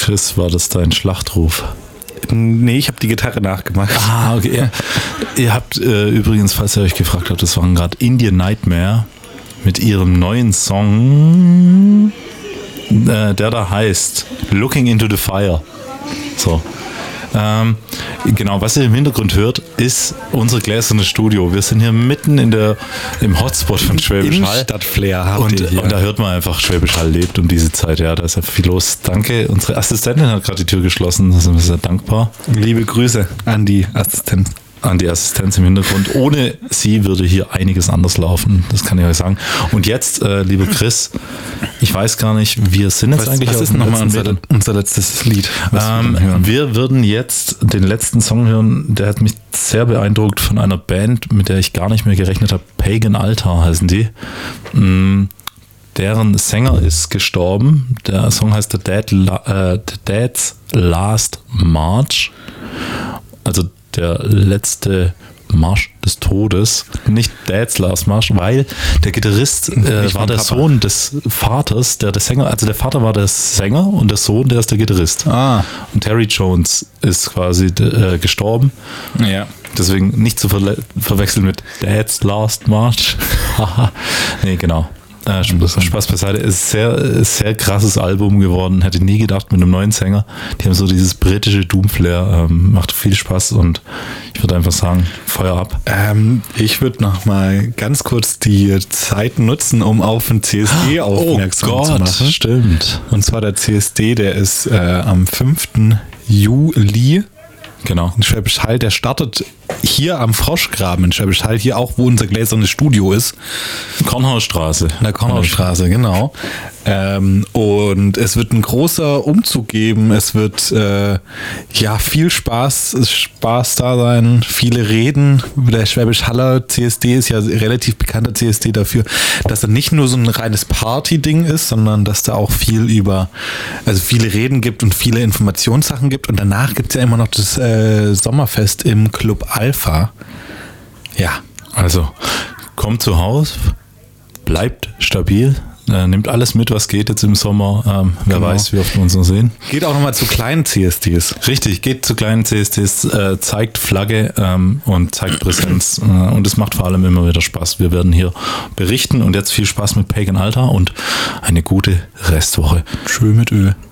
Chris, war das dein Schlachtruf? Nee, ich habe die Gitarre nachgemacht. Okay. Ihr habt übrigens, falls ihr euch gefragt habt, das waren gerade Indian Nightmare mit ihrem neuen Song, der da heißt Looking into the Fire. So. Genau, was ihr im Hintergrund hört, ist unser gläserne Studio. Wir sind hier mitten im Hotspot von Schwäbisch Hall. Stadtflair habt Und ihr hier. da hört man einfach, Schwäbisch Hall lebt um diese Zeit. Ja, da ist ja viel los. Danke. Unsere Assistentin hat gerade die Tür geschlossen. Da sind wir sehr dankbar. Liebe Grüße an die Assistenz. An die Assistenz im Hintergrund. Ohne sie würde hier einiges anders laufen. Das kann ich euch sagen. Und jetzt, lieber Chris, ich weiß gar nicht, wir sind jetzt eigentlich was ist nochmal unser letztes Lied? Wir würden jetzt den letzten Song hören, der hat mich sehr beeindruckt, von einer Band, mit der ich gar nicht mehr gerechnet habe. Pagan Altar heißen die. Deren Sänger ist gestorben. Der Song heißt The Dead's Last March. Also der letzte Marsch des Todes, nicht Dad's Last March, weil der Gitarrist war der Sohn des Vaters, der Sänger, also der Vater war der Sänger und der Sohn, der ist der Gitarrist. Und Terry Jones ist quasi gestorben. Ja. Deswegen nicht zu verwechseln mit Dad's Last March. Nee, genau. Spaß beiseite. Ist sehr, sehr krasses Album geworden. Hätte nie gedacht mit einem neuen Sänger. Die haben so dieses britische Doom-Flair. Macht viel Spaß und ich würde einfach sagen, Feuer ab. Ich würde noch mal ganz kurz die Zeit nutzen, um auf den CSD aufmerksam zu machen. Stimmt. Und zwar der CSD, der ist am 5. Juli. Genau. In Schwäbisch Hall, der startet hier am Froschgraben in Schwäbisch Hall, hier auch, wo unser gläsernes Studio ist. Kornhausstraße. In der Kornhausstraße, genau. Und es wird ein großer Umzug geben. Es wird viel Spaß da sein, viele Reden. Der Schwäbisch Haller CSD ist ja relativ bekannter CSD dafür, dass er nicht nur so ein reines Party-Ding ist, sondern dass da auch viele Reden gibt und viele Informationssachen gibt. Und danach gibt es ja immer noch das Sommerfest im Club Alpha. Ja. Also, kommt zu Hause, bleibt stabil. Nimmt alles mit, was geht jetzt im Sommer. Wer weiß, wie oft wir uns noch sehen. Geht auch nochmal zu kleinen CSDs. Richtig, geht zu kleinen CSDs, zeigt Flagge und zeigt Präsenz. Und es macht vor allem immer wieder Spaß. Wir werden hier berichten und jetzt viel Spaß mit Pagan Altar und eine gute Restwoche. Schön mit Öl.